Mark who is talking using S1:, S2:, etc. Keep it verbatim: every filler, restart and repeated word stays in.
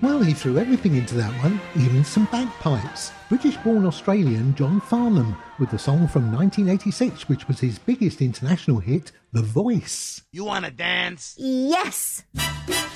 S1: Well, he threw everything into that one, even some bagpipes. British-born Australian John Farnham with the song from nineteen eighty-six, which was his biggest international hit, The Voice.
S2: You wanna dance?
S3: Yes!